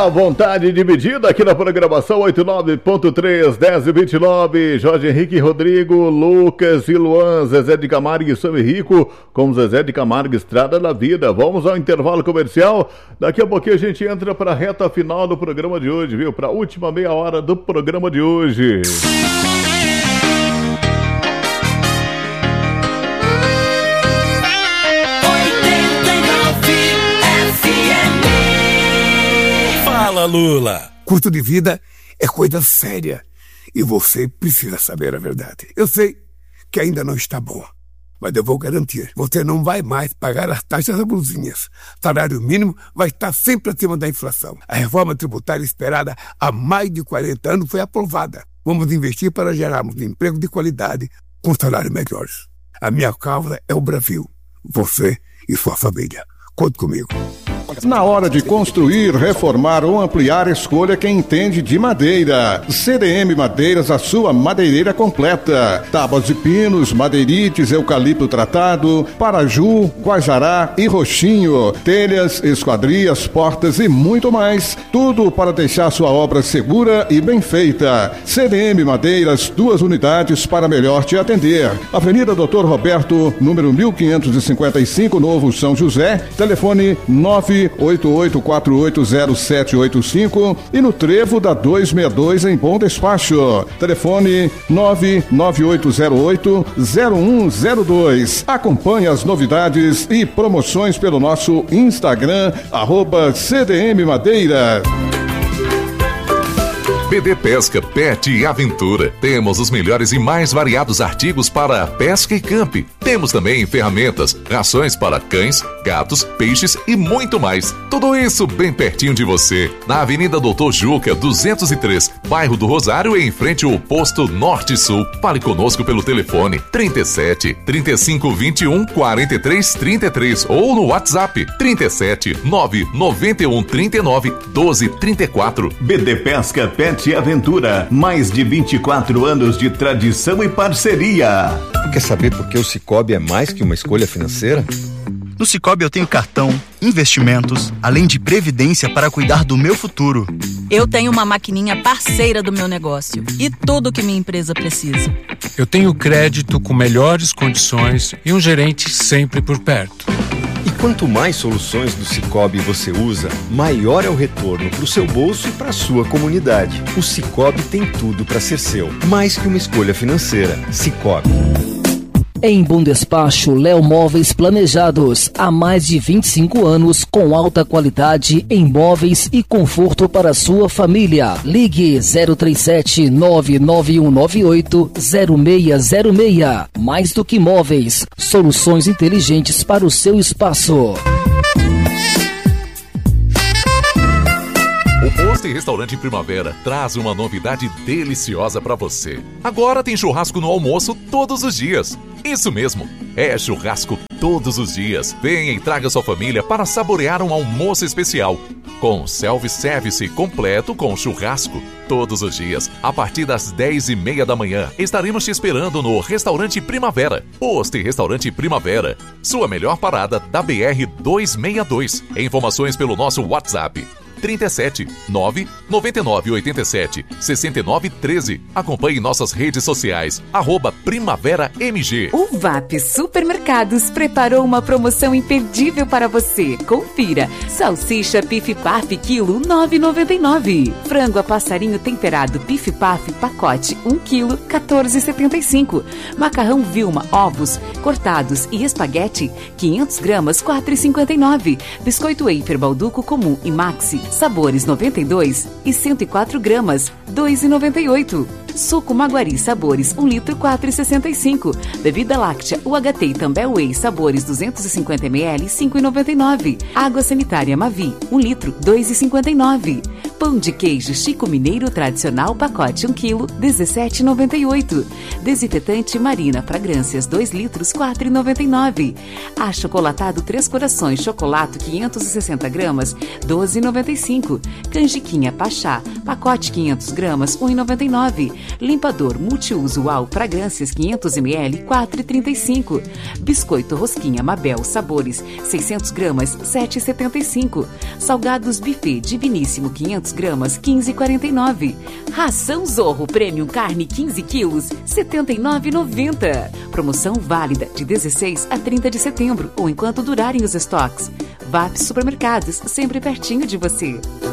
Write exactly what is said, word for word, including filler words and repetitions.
A vontade dividida aqui na programação oitenta e nove ponto três, dez e vinte e nove. Jorge Henrique, Rodrigo, Lucas e Luan, Zezé de Camargo e Sami Rico, com Zezé de Camargo, Estrada da Vida. Vamos ao intervalo comercial. Daqui a pouquinho a gente entra para a reta final do programa de hoje, viu? Para a última meia hora do programa de hoje. Fala, Lula! Custo de vida é coisa séria e você precisa saber a verdade. Eu sei que ainda não está bom, mas eu vou garantir, você não vai mais pagar as taxas abusivas. Salário mínimo vai estar sempre acima da inflação. A reforma tributária esperada há mais de quarenta anos foi aprovada. Vamos investir para gerarmos emprego de qualidade com salários melhores. A minha causa é o Brasil, você e sua família. Conte comigo. Na hora de construir, reformar ou ampliar, escolha quem entende de madeira. C D M Madeiras, a sua madeireira completa. Tábuas de pinos, madeirites, eucalipto tratado, paraju, guajará e roxinho. Telhas, esquadrias, portas e muito mais. Tudo para deixar sua obra segura e bem feita. C D M Madeiras, duas unidades para melhor te atender. Avenida Doutor Roberto, número mil quinhentos e cinquenta e cinco, Novo São José. Telefone nove oito oito quatro oito zero sete oito cinco e no Trevo da duzentos e sessenta e dois em Bom Despacho. Telefone nove nove oito zero oito zero um zero dois. Acompanhe as novidades e promoções pelo nosso Instagram, arroba C D M Madeira. B D Pesca, Pet e Aventura. Temos os melhores e mais variados artigos para pesca e camp. Temos também ferramentas, rações para cães, gatos, peixes e muito mais. Tudo isso bem pertinho de você. Na Avenida Doutor Juca, duzentos e três, bairro do Rosário, em frente ao posto Norte-Sul. Fale conosco pelo telefone trinta e sete, trinta e cinco, vinte e um, quarenta e três, trinta e três ou no WhatsApp trinta e sete, nove nove um, trinta e nove, doze, trinta e quatro. B D Pesca, Pet e Aventura, mais de vinte e quatro anos de tradição e parceria. Quer saber por que o Sicoob é mais que uma escolha financeira? No Sicoob eu tenho cartão, investimentos, além de previdência para cuidar do meu futuro. Eu tenho uma maquininha parceira do meu negócio e tudo que minha empresa precisa. Eu tenho crédito com melhores condições e um gerente sempre por perto. E quanto mais soluções do Sicoob você usa, maior é o retorno para o seu bolso e para a sua comunidade. O Sicoob tem tudo para ser seu, mais que uma escolha financeira. Sicoob. Em Bom Despacho, Léo Móveis Planejados. Há mais de vinte e cinco anos, com alta qualidade em móveis e conforto para sua família. Ligue zero três sete, nove nove um nove oito, zero seis zero seis. Mais do que móveis, soluções inteligentes para o seu espaço. O Posto e Restaurante Primavera traz uma novidade deliciosa para você. Agora tem churrasco no almoço todos os dias. Isso mesmo, é churrasco todos os dias. Venha e traga sua família para saborear um almoço especial. Com self-service completo com churrasco. Todos os dias, a partir das dez e meia da manhã, estaremos te esperando no Restaurante Primavera. Posto e Restaurante Primavera, sua melhor parada da B R duzentos e sessenta e dois. Informações pelo nosso WhatsApp. trinta e sete, nove nove nove oito sete, seis nove um três. Acompanhe nossas redes sociais, arroba Primavera M G. O V A P Supermercados preparou uma promoção imperdível para você. Confira. Salsicha Pif Paf, quilo nove reais e noventa e nove centavos. Frango a passarinho temperado Pif Paf, pacote um quilo, quatorze reais e setenta e cinco centavos. Macarrão Vilma, ovos cortados e espaguete, quinhentas gramas, quatro reais e cinquenta e nove centavos. Biscoito Wafer Balduco comum e Maxi, sabores noventa e dois e cento e quatro gramas, dois reais e noventa e oito centavos. Suco Maguari Sabores, um litro, quatro reais e sessenta e cinco centavos. Bebida láctea U H T e Tambel Whey Sabores duzentos e cinquenta mililitros, cinco reais e noventa e nove centavos. Água sanitária Mavi, um litro, dois reais e cinquenta e nove centavos. Pão de queijo Chico Mineiro tradicional, pacote um quilo, dezessete reais e noventa e oito centavos. Desinfetante Marina Fragrâncias dois litros, quatro reais e noventa e nove centavos. Achocolatado Três Corações Chocolate quinhentos e sessenta gramas, doze reais e noventa e cinco centavos. Canjiquinha Pachá, pacote quinhentas gramas, um real e noventa e nove centavos. Limpador Multiuso Uau Fragrâncias quinhentos mililitros, quatro reais e trinta e cinco centavos. Biscoito Rosquinha Mabel Sabores, seiscentas gramas, sete reais e setenta e cinco centavos. Salgados Buffet Diviníssimo quinhentas gramas, quinze reais e quarenta e nove centavos. Ração Zorro Premium Carne quinze quilos, setenta e nove reais e noventa centavos. Promoção válida de dezesseis a trinta de setembro ou enquanto durarem os estoques. V A P Supermercados, sempre pertinho de você.